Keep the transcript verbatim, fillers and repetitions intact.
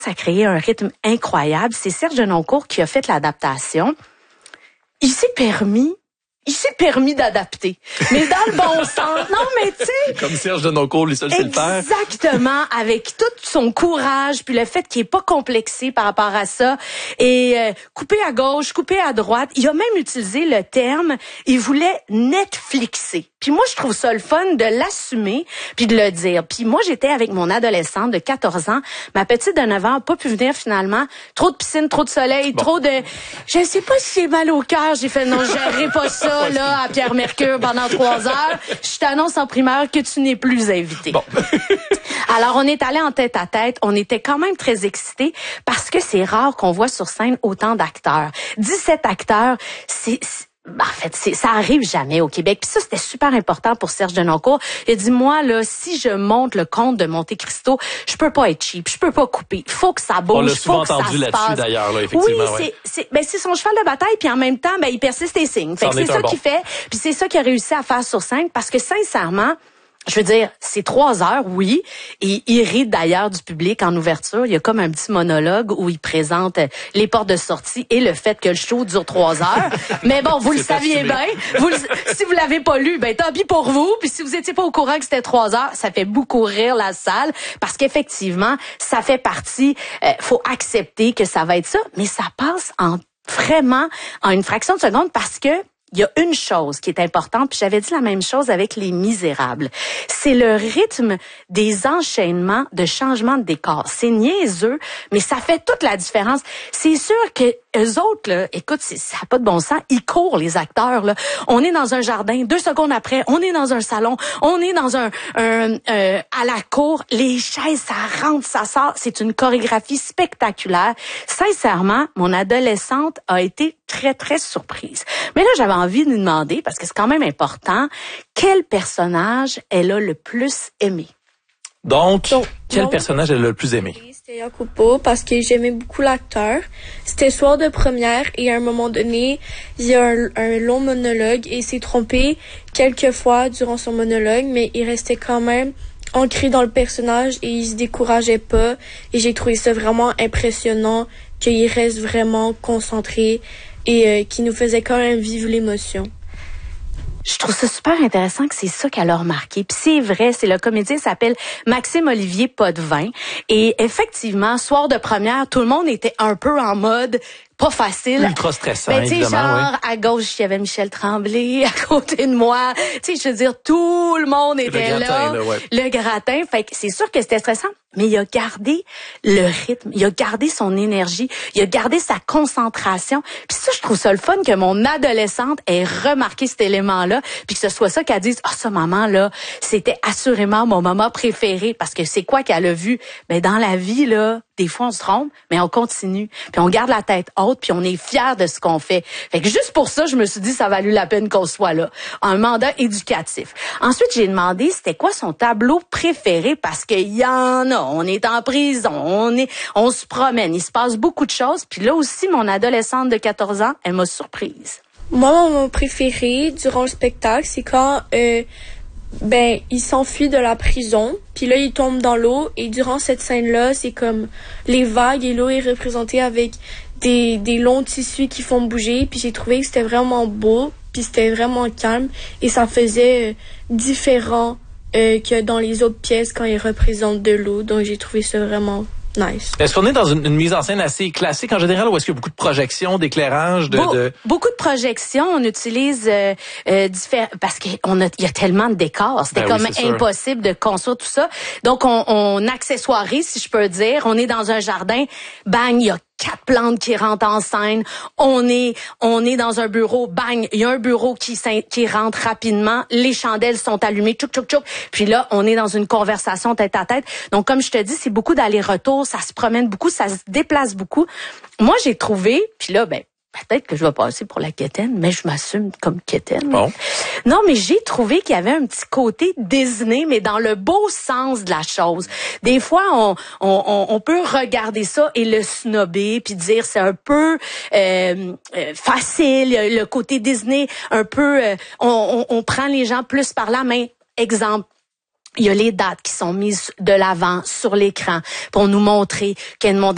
Ça a créé un rythme incroyable. C'est Serge Denoncourt qui a fait l'adaptation. Il s'est permis, il s'est permis d'adapter. Mais dans le bon sens. Non, mais tu sais. Comme Serge Denoncourt, lui seul, c'est le faire. Exactement. Avec tout son courage, puis le fait qu'il est pas complexé par rapport à ça. Et euh, coupé à gauche, coupé à droite. Il a même utilisé le terme, il voulait Netflixer. Puis moi, je trouve ça le fun de l'assumer puis de le dire. Puis moi, j'étais avec mon adolescente de quatorze ans. Ma petite de neuf ans n'a pas pu venir finalement. Trop de piscine, trop de soleil, bon. trop de... Je sais pas si j'ai mal au cœur. J'ai fait, non, je gérerai pas ça là à Pierre-Mercure pendant trois heures. Je t'annonce en primeur que tu n'es plus invité. Bon. Alors, on est allé en tête à tête. On était quand même très excités parce que c'est rare qu'on voit sur scène autant d'acteurs. dix-sept acteurs, c'est... En fait, c'est, ça arrive jamais au Québec. Puis ça, c'était super important pour Serge Denoncourt. Il a dit, moi, là, si je monte le conte de Monte Cristo, je peux pas être cheap, je peux pas couper. Il faut que ça bouge. On l'a souvent faut entendu là-dessus, passe. d'ailleurs, là, effectivement. Oui, ouais. c'est, c'est, ben, c'est son cheval de bataille, puis en même temps, ben, il persiste et signe. Fait que c'est ça bon. qu'il fait. Puis c'est ça qu'il a réussi à faire sur scène, parce que sincèrement, je veux dire, c'est trois heures, oui, et il rit d'ailleurs du public en ouverture. Il y a comme un petit monologue où il présente les portes de sortie et le fait que le show dure trois heures. Mais bon, vous le saviez bien. Vous le, si vous l'avez pas lu, ben tant pis pour vous. Puis si vous étiez pas au courant que c'était trois heures, ça fait beaucoup rire la salle parce qu'effectivement, ça fait partie. Euh, faut accepter que ça va être ça, mais ça passe en vraiment en une fraction de seconde parce que il y a une chose qui est importante, puis j'avais dit la même chose avec Les Misérables. C'est le rythme des enchaînements de changements de décor. C'est niaiseux, mais ça fait toute la différence. C'est sûr que eux autres, là, écoute, c'est, ça n'a pas de bon sens. Ils courent, les acteurs, là. On est dans un jardin, deux secondes après, on est dans un salon, on est dans un, un euh, à la cour. Les chaises, ça rentre, ça sort. C'est une chorégraphie spectaculaire. Sincèrement, mon adolescente a été très, très surprise. Mais là, j'avais envie de lui demander, parce que c'est quand même important, quel personnage elle a le plus aimé? Donc, Donc quel non, personnage elle a le plus aimé? C'était Jacopo, parce que j'aimais beaucoup l'acteur. C'était soir de première, et à un moment donné, il y a un, un long monologue, et il s'est trompé quelques fois durant son monologue, mais il restait quand même ancré dans le personnage, et il se décourageait pas, et j'ai trouvé ça vraiment impressionnant, qu'il reste vraiment concentré, et euh, qui nous faisait quand même vivre l'émotion. Je trouve ça super intéressant que c'est ça qu'elle a remarqué. Puis c'est vrai, c'est le comédien s'appelle Maxime Olivier Potvin. Et effectivement, soir de première, tout le monde était un peu en mode pas facile. Ultra stressant, ben, évidemment. Genre, oui. à gauche, il y avait Michel Tremblay, à côté de moi. Tu sais, je veux dire, tout le monde était le gratin, là. là ouais. Le gratin. Fait que c'est sûr que c'était stressant. Mais il a gardé le rythme, il a gardé son énergie, il a gardé sa concentration. Puis ça, je trouve ça le fun que mon adolescente ait remarqué cet élément-là, puis que ce soit ça qu'elle dise, ah, oh, ça, maman, là, c'était assurément mon moment préféré, parce que c'est quoi qu'elle a vu? Ben, dans la vie, là, des fois, on se trompe, mais on continue. Puis on garde la tête haute, puis on est fiers de ce qu'on fait. Fait que juste pour ça, je me suis dit, ça a valu la peine qu'on soit là. Un mandat éducatif. Ensuite, j'ai demandé, c'était quoi son tableau préféré, parce qu'il y en a. On est en prison, on est, on se promène, il se passe beaucoup de choses. Puis là aussi, mon adolescente de quatorze ans, elle m'a surprise. Moi, mon moment préféré durant le spectacle, c'est quand euh, ben il s'enfuit de la prison, puis là il tombe dans l'eau, et durant cette scène-là, c'est comme les vagues et l'eau est représentée avec des des longs tissus qui font bouger. Puis j'ai trouvé que c'était vraiment beau, puis c'était vraiment calme, et ça faisait euh, différent. Euh, que dans les autres pièces quand ils représentent de l'eau. Donc, j'ai trouvé ça vraiment nice. Est-ce qu'on est dans une, une mise en scène assez classique en général, ou est-ce qu'il y a beaucoup de projections, d'éclairage, de, Be- de... Beaucoup de projections. On utilise euh, euh, différents... Parce qu'on a, il y a tellement de décors. C'était ben comme oui, impossible de construire tout ça. Donc, on, on accessoirise, si je peux dire. On est dans un jardin. Bang, il y a quatre plantes qui rentrent en scène. On est, on est dans un bureau. Bang, il y a un bureau qui, qui rentre rapidement. Les chandelles sont allumées. Tchouk, tchouk, tchouk. Puis là, on est dans une conversation tête à tête. Donc, comme je te dis, c'est beaucoup d'aller-retour. Ça se promène beaucoup. Ça se déplace beaucoup. Moi, j'ai trouvé, puis là, ben, peut-être que je vais passer pour la quétaine, mais je m'assume comme quétaine. Bon. Non, mais j'ai trouvé qu'il y avait un petit côté Disney, mais dans le beau sens de la chose. Des fois, on, on, on peut regarder ça et le snobber, puis dire c'est un peu euh, euh, facile, le côté Disney, un peu, euh, on, on, on prend les gens plus par la main. Exemple, il y a les dates qui sont mises de l'avant sur l'écran pour nous montrer qu'il y a une